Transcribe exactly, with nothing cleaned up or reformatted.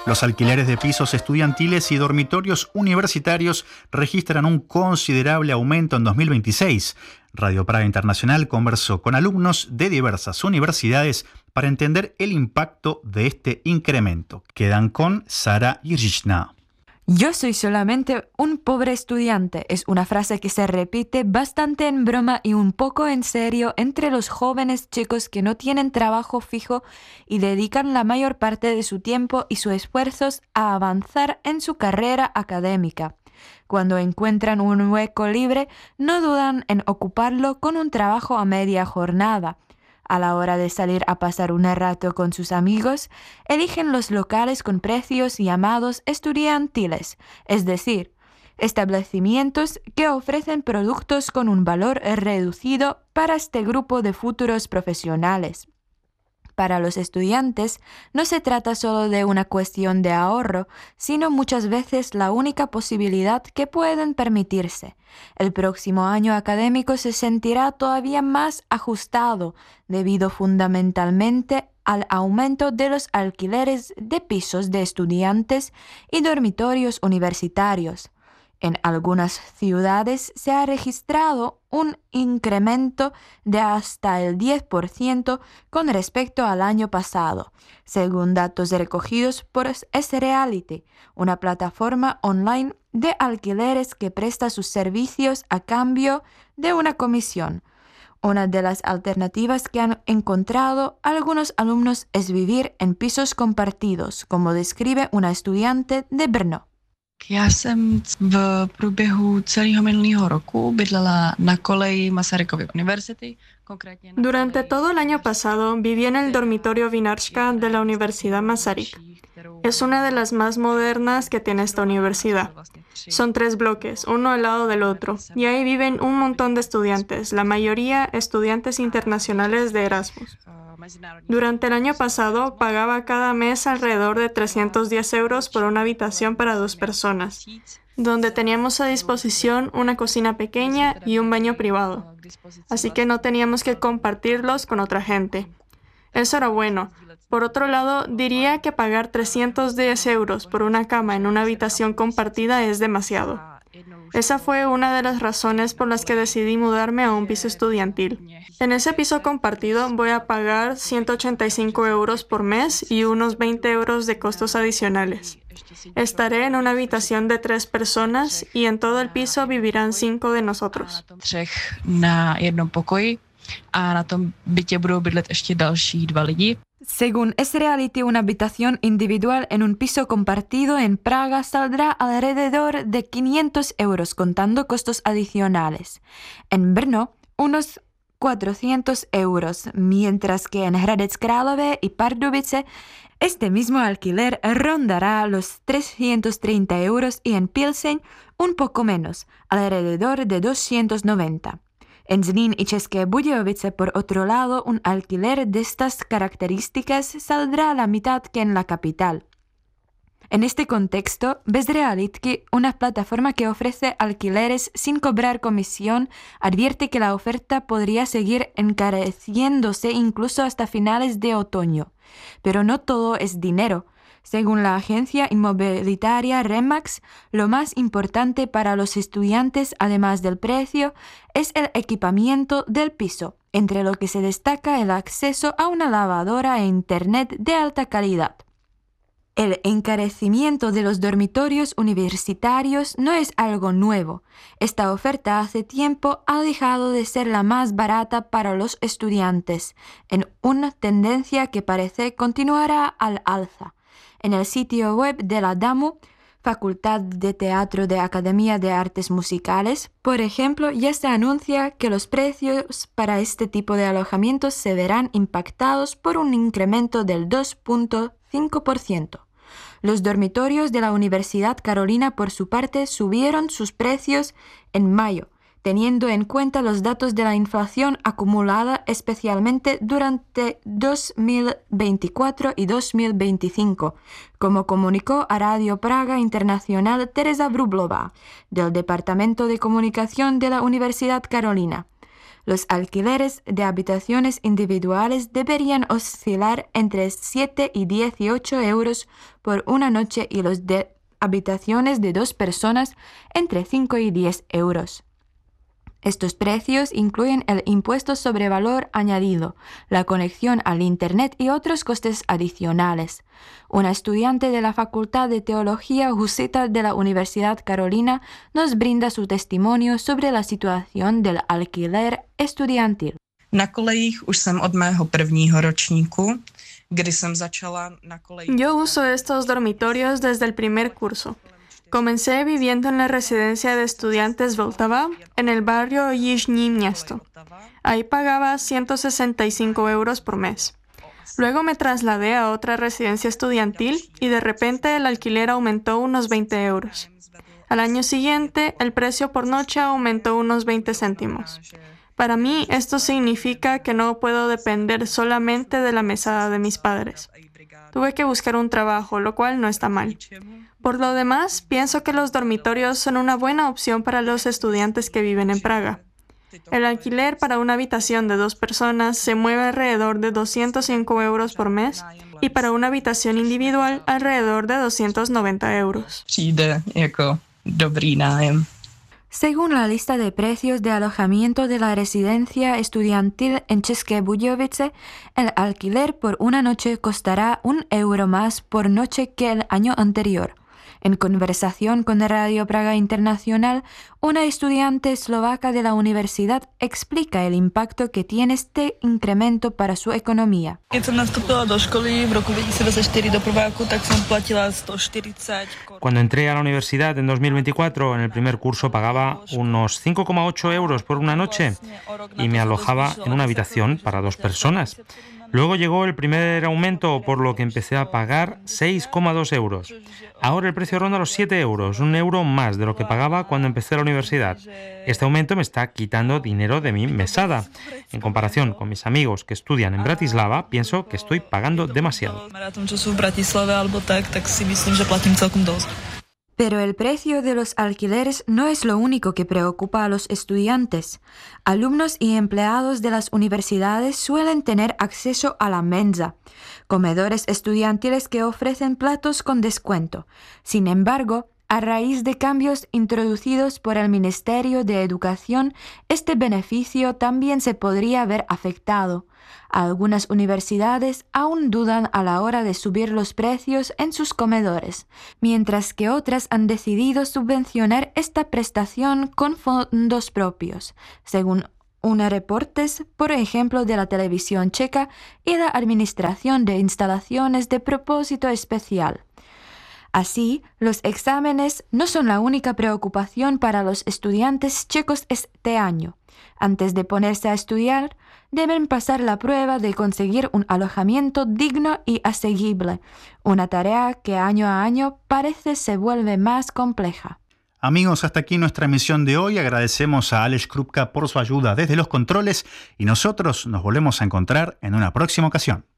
Los alquileres de pisos estudiantiles y dormitorios universitarios registran un considerable aumento en dos mil veintiséis. Radio Praga Internacional conversó con alumnos de diversas universidades para entender el impacto de este incremento. Quedan con Sara Jirjichna. Yo soy solamente un pobre estudiante. Es una frase que se repite bastante en broma y un poco en serio entre los jóvenes chicos que no tienen trabajo fijo y dedican la mayor parte de su tiempo y sus esfuerzos a avanzar en su carrera académica. Cuando encuentran un hueco libre, no dudan en ocuparlo con un trabajo a media jornada. A la hora de salir a pasar un rato con sus amigos, eligen los locales con precios llamados estudiantiles, es decir, establecimientos que ofrecen productos con un valor reducido para este grupo de futuros profesionales. Para los estudiantes, no se trata solo de una cuestión de ahorro, sino muchas veces la única posibilidad que pueden permitirse. El próximo año académico se sentirá todavía más ajustado, debido fundamentalmente al aumento de los alquileres de pisos de estudiantes y dormitorios universitarios. En algunas ciudades se ha registrado un incremento de hasta el diez por ciento con respecto al año pasado, según datos recogidos por S-Reality, una plataforma online de alquileres que presta sus servicios a cambio de una comisión. Una de las alternativas que han encontrado algunos alumnos es vivir en pisos compartidos, como describe una estudiante de Brno. Já jsem v průběhu celého minulého roku bydlela na koleji Masarykovy univerzity. Durante todo el año pasado viví en el dormitorio Vinarska de la Universidad Masaryk. Es una de las más modernas que tiene esta universidad. Son tres bloques, uno al lado del otro, y ahí viven un montón de estudiantes, la mayoría estudiantes internacionales de Erasmus. Durante el año pasado pagaba cada mes alrededor de trescientos diez euros por una habitación para dos personas, donde teníamos a disposición una cocina pequeña y un baño privado, así que no teníamos que compartirlos con otra gente. Eso era bueno. Por otro lado, diría que pagar trescientos diez euros por una cama en una habitación compartida es demasiado. Esa fue una de las razones por las que decidí mudarme a un piso estudiantil. En ese piso compartido voy a pagar ciento ochenta y cinco euros por mes y unos veinte euros de costos adicionales. Estaré en una habitación de tres personas y en todo el piso vivirán cinco de nosotros. Na jednom pokoji a na tom bytě budou bydlet ještě další dva lidi. Según S-Reality, una habitación individual en un piso compartido en Praga saldrá alrededor de quinientos euros contando costos adicionales. En Brno, unos cuatrocientos euros, mientras que en Hradec Králové y Pardubice este mismo alquiler rondará los trescientos treinta euros y en Pilzeň un poco menos, alrededor de doscientos noventa. En Zlín y České Budějovice, por otro lado, un alquiler de estas características saldrá a la mitad que en la capital. En este contexto, Bezrealitky, una plataforma que ofrece alquileres sin cobrar comisión, advierte que la oferta podría seguir encareciéndose incluso hasta finales de otoño. Pero no todo es dinero. Según la agencia inmobiliaria Remax, lo más importante para los estudiantes, además del precio, es el equipamiento del piso, entre lo que se destaca el acceso a una lavadora e internet de alta calidad. El encarecimiento de los dormitorios universitarios no es algo nuevo. Esta oferta hace tiempo ha dejado de ser la más barata para los estudiantes, en una tendencia que parece continuará al alza. En el sitio web de la DAMU, Facultad de Teatro de Academia de Artes Musicales, por ejemplo, ya se anuncia que los precios para este tipo de alojamientos se verán impactados por un incremento del dos punto cinco por ciento. Los dormitorios de la Universidad Carolina, por su parte, subieron sus precios en mayo, teniendo en cuenta los datos de la inflación acumulada especialmente durante dos mil veinticuatro y dos mil veinticinco, como comunicó a Radio Praga Internacional Teresa Vrublova, del Departamento de Comunicación de la Universidad Carolina. Los alquileres de habitaciones individuales deberían oscilar entre siete y dieciocho euros por una noche y los de habitaciones de dos personas entre cinco y diez euros. Estos precios incluyen el impuesto sobre valor añadido, la conexión al Internet y otros costes adicionales. Una estudiante de la Facultad de Teología Husita de la Universidad Carolina nos brinda su testimonio sobre la situación del alquiler estudiantil. Na kolejích už jsem od mého prvního ročníku, kdy jsem začala na kolejích. Yo uso estos dormitorios desde el primer curso. Comencé viviendo en la residencia de estudiantes Vltava, en el barrio Jižní Město. Ahí pagaba ciento sesenta y cinco euros por mes. Luego me trasladé a otra residencia estudiantil y de repente el alquiler aumentó unos veinte euros. Al año siguiente, el precio por noche aumentó unos veinte céntimos. Para mí, esto significa que no puedo depender solamente de la mesada de mis padres. Tuve que buscar un trabajo, lo cual no está mal. Por lo demás, pienso que los dormitorios son una buena opción para los estudiantes que viven en Praga. El alquiler para una habitación de dos personas se mueve alrededor de doscientos cinco euros por mes y para una habitación individual alrededor de doscientos noventa euros. Přijde jako dobrý nájem. Según la lista de precios de alojamiento de la residencia estudiantil en České Budějovice, el alquiler por una noche costará un euro más por noche que el año anterior. En conversación con Radio Praga Internacional, una estudiante eslovaca de la universidad explica el impacto que tiene este incremento para su economía. Cuando entré a la universidad en dos mil veinticuatro, en el primer curso pagaba unos cinco coma ocho euros por una noche y me alojaba en una habitación para dos personas. Luego llegó el primer aumento, por lo que empecé a pagar seis coma dos euros. Ahora el precio ronda los siete euros, un euro más de lo que pagaba cuando empecé la universidad. Este aumento me está quitando dinero de mi mesada. En comparación con mis amigos que estudian en Bratislava, pienso que estoy pagando demasiado. Pero el precio de los alquileres no es lo único que preocupa a los estudiantes. Alumnos y empleados de las universidades suelen tener acceso a la mensa, comedores estudiantiles que ofrecen platos con descuento. Sin embargo, a raíz de cambios introducidos por el Ministerio de Educación, este beneficio también se podría ver afectado. Algunas universidades aún dudan a la hora de subir los precios en sus comedores, mientras que otras han decidido subvencionar esta prestación con fondos propios, según unos reportes, por ejemplo, de la televisión checa y la Administración de Instalaciones de Propósito Especial. Así, los exámenes no son la única preocupación para los estudiantes checos este año. Antes de ponerse a estudiar, deben pasar la prueba de conseguir un alojamiento digno y asequible, una tarea que año a año parece se vuelve más compleja. Amigos, hasta aquí nuestra emisión de hoy. Agradecemos a Aleš Krupka por su ayuda desde los controles y nosotros nos volvemos a encontrar en una próxima ocasión.